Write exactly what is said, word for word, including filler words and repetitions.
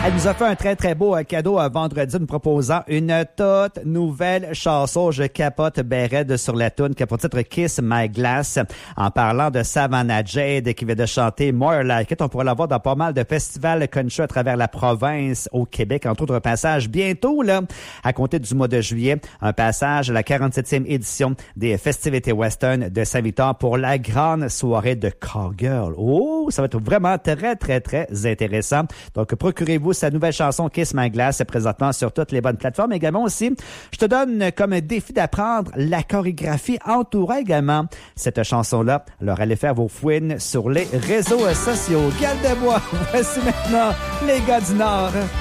Elle nous a fait un très, très beau cadeau à vendredi, nous proposant une toute nouvelle chanson. Je capote ben raide sur la toune qui a pour titre Kiss My Glass, en parlant de Savannah Jade qui vient de chanter More Like It. On pourra la voir dans pas mal de festivals country à travers la province, au Québec, entre autres un passage bientôt, là, à compter du mois de juillet, un passage à la quarante-septième édition des festivités western de Saint-Victor pour la grande soirée de Cowgirl. Oh, ça va être vraiment très, très, très intéressant. Donc, procurez-vous sa nouvelle chanson Kiss My Glass, c'est présentement sur toutes les bonnes plateformes. Également aussi, je te donne comme défi d'apprendre la chorégraphie entourant également cette chanson-là. Alors, allez faire vos fouines sur les réseaux sociaux. Gardez-moi, voici maintenant les gars du Nord.